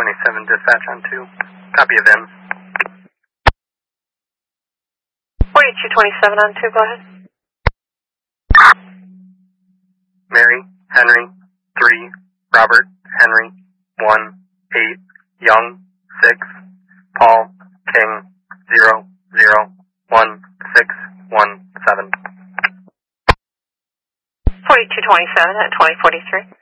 4227 dispatch on 2. Copy of M. 4227 on 2, go ahead. Mary, Henry, 3, Robert, Henry, 1, 8, Young, 6, Paul, King, 0, 0, 1, 6, 1, 7. 4227 at 2043.